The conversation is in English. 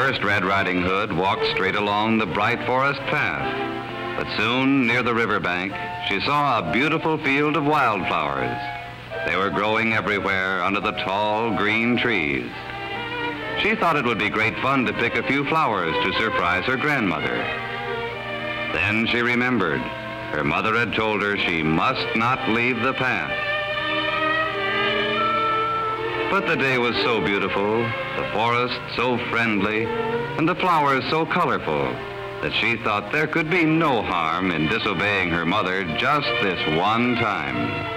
first, Red Riding Hood walked straight along the bright forest path. But soon, near the riverbank, she saw a beautiful field of wildflowers. They were growing everywhere under the tall, green trees. She thought it would be great fun to pick a few flowers to surprise her grandmother. Then she remembered. Her mother had told her she must not leave the path. But the day was so beautiful, the forest so friendly, and the flowers so colorful, that she thought there could be no harm in disobeying her mother just this one time.